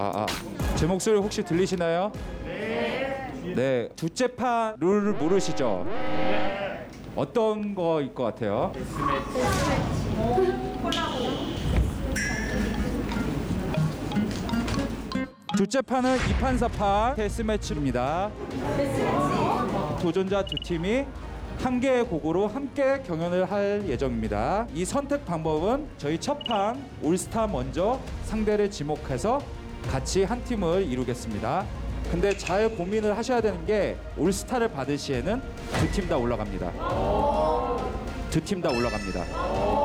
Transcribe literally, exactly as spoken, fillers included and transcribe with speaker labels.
Speaker 1: 아, 아. 제 목소리 혹시 들리시나요? 네. 네. 둘째 판 룰을 모르시죠? 네. 어떤 거일 것 같아요? 둘째 판은 이 판 사 판 데스매치입니다. 도전자 두 팀이 한 개의 곡으로 함께 경연을 할 예정입니다. 이 선택 방법은 저희 첫 판 올스타 먼저 상대를 지목해서 같이 한 팀을 이루겠습니다. 근데 잘 고민을 하셔야 되는 게 올스타를 받을 시에는 두 팀 다 올라갑니다. 두 팀 다 올라갑니다.